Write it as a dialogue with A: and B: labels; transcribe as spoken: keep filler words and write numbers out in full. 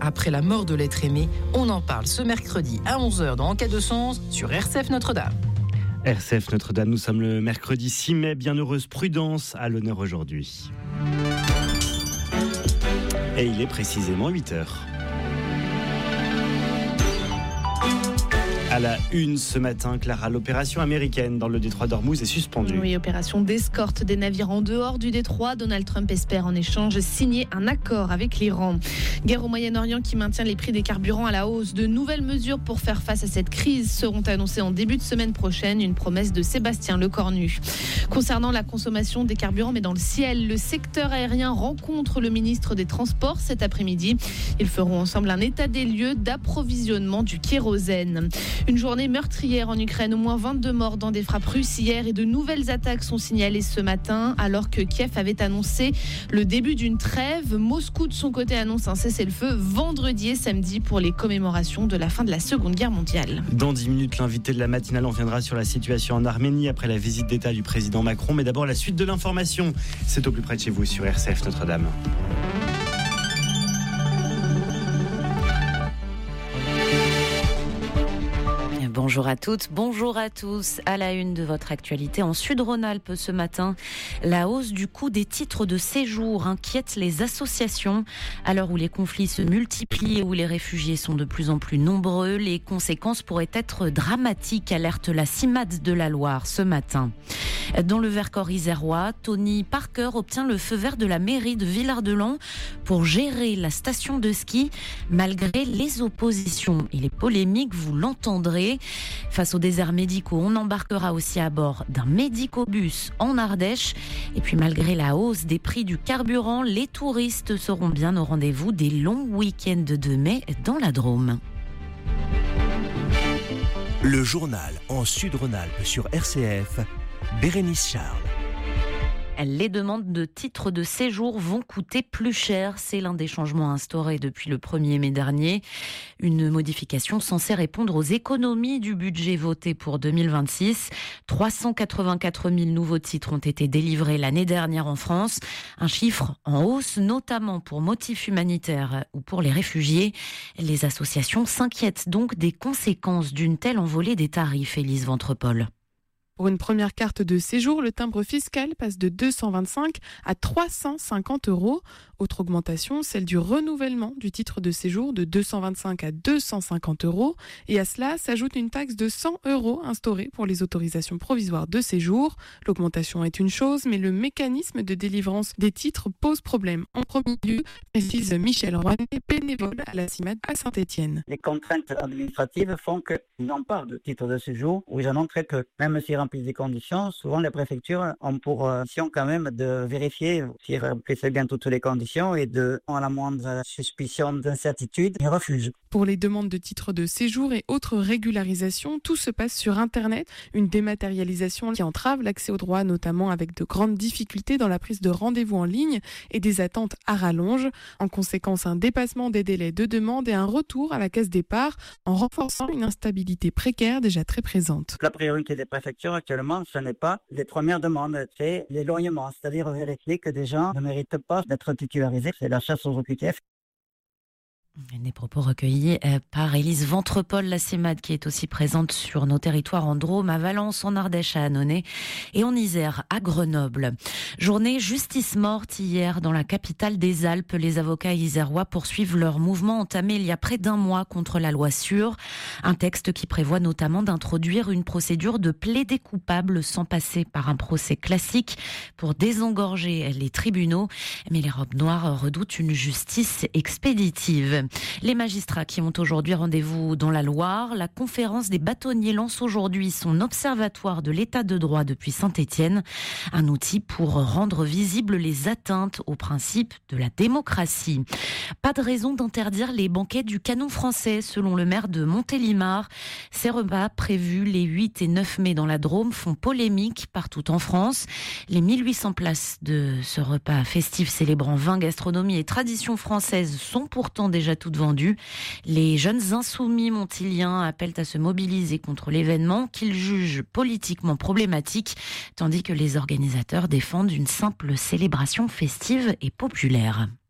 A: après la mort de l'être aimé. On en parle ce mercredi à onze heures dans En cas de sens sur R C F Notre-Dame.
B: R C F Notre-Dame, nous sommes le mercredi six mai. Bienheureuse prudence à l'honneur aujourd'hui. Et il est précisément huit heures. À la une ce matin, Clara, l'opération américaine dans le détroit d'Ormuz est suspendue.
C: Oui, opération d'escorte des navires en dehors du détroit. Donald Trump espère en échange signer un accord avec l'Iran. Guerre au Moyen-Orient qui maintient les prix des carburants à la hausse. De nouvelles mesures pour faire face à cette crise seront annoncées en début de semaine prochaine. Une promesse de Sébastien Lecornu. Concernant la consommation des carburants, mais dans le ciel, le secteur aérien rencontre le ministre des Transports cet après-midi. Ils feront ensemble un état des lieux d'approvisionnement du kérosène. Une journée meurtrière en Ukraine, au moins vingt-deux morts dans des frappes russes hier et de nouvelles attaques sont signalées ce matin alors que Kiev avait annoncé le début d'une trêve. Moscou de son côté annonce un cessez-le-feu vendredi et samedi pour les commémorations de la fin de la Seconde Guerre mondiale.
B: Dans dix minutes, l'invité de la matinale en viendra sur la situation en Arménie après la visite d'État du président Macron. Mais d'abord la suite de l'information, c'est au plus près de chez vous sur R C F Notre-Dame.
D: Bonjour à toutes, bonjour à tous. À la une de votre actualité en Sud-Rhône-Alpes ce matin, la hausse du coût des titres de séjour inquiète les associations. À l'heure où les conflits se multiplient et où les réfugiés sont de plus en plus nombreux, les conséquences pourraient être dramatiques, alerte la CIMAD de la Loire ce matin. Dans le Vercors isérois, Tony Parker obtient le feu vert de la mairie de Villard-de-Lans pour gérer la station de ski malgré les oppositions et les polémiques, vous l'entendrez. Face aux déserts médicaux, on embarquera aussi à bord d'un médicobus en Ardèche. Et puis malgré la hausse des prix du carburant, les touristes seront bien au rendez-vous des longs week-ends de mai dans la Drôme.
E: Le journal en Sud-Rhône-Alpes sur R C F, Bérénice Charles.
D: Les demandes de titres de séjour vont coûter plus cher. C'est l'un des changements instaurés depuis le premier mai dernier. Une modification censée répondre aux économies du budget voté pour deux mille vingt-six. trois cent quatre-vingt-quatre mille nouveaux titres ont été délivrés l'année dernière en France. Un chiffre en hausse, notamment pour motifs humanitaires ou pour les réfugiés. Les associations s'inquiètent donc des conséquences d'une telle envolée des tarifs. Élise Ventrepol.
F: Pour une première carte de séjour, le timbre fiscal passe de deux cent vingt-cinq à trois cent cinquante euros. Autre augmentation, celle du renouvellement du titre de séjour de deux cent vingt-cinq à deux cent cinquante euros. Et à cela s'ajoute une taxe de cent euros instaurée pour les autorisations provisoires de séjour. L'augmentation est une chose, mais le mécanisme de délivrance des titres pose problème. En premier lieu, précise Michel Rouanet, bénévole à la CIMAD à Saint-Étienne.
G: Les contraintes administratives font qu'ils n'ont pas de titre de séjour, où ils ont montré que même s'ils remplissent des conditions, souvent les préfectures ont pour mission quand même de vérifier s'ils remplissent bien toutes les conditions et de, à la moindre suspicion d'incertitude, ils refusent.
F: Pour les demandes de titres de séjour et autres régularisations, tout se passe sur Internet. Une dématérialisation qui entrave l'accès aux droits, notamment avec de grandes difficultés dans la prise de rendez-vous en ligne et des attentes à rallonge. En conséquence, un dépassement des délais de demande et un retour à la case départ en renforçant une instabilité précaire déjà très présente.
G: La priorité des préfectures actuellement, ce n'est pas les premières demandes, c'est l'éloignement, c'est-à-dire vérifier que des gens ne méritent pas d'être titularisés. C'est la chasse aux O Q T F.
D: Des propos recueillis par Élise Ventrepol, la CIMAD, qui est aussi présente sur nos territoires en Drôme, à Valence, en Ardèche, à Annonay et en Isère, à Grenoble. Journée justice morte hier dans la capitale des Alpes. Les avocats isérois poursuivent leur mouvement entamé il y a près d'un mois contre la loi sûre. Un texte qui prévoit notamment d'introduire une procédure de plaider coupable sans passer par un procès classique pour désengorger les tribunaux. Mais les robes noires redoutent une justice expéditive. Les magistrats qui ont aujourd'hui rendez-vous dans la Loire, la conférence des bâtonniers lance aujourd'hui son observatoire de l'état de droit depuis Saint-Étienne, un outil pour rendre visibles les atteintes au principe de la démocratie. Pas de raison d'interdire les banquets du canon français, selon le maire de Montélimar. Ces repas prévus les huit et neuf mai dans la Drôme font polémique partout en France. Les mille huit cents places de ce repas festif célébrant vin, gastronomie et tradition française sont pourtant déjà toutes vendues. Les jeunes insoumis montiliens appellent à se mobiliser contre l'événement qu'ils jugent politiquement problématique, tandis que les organisateurs défendent une simple célébration festive et populaire.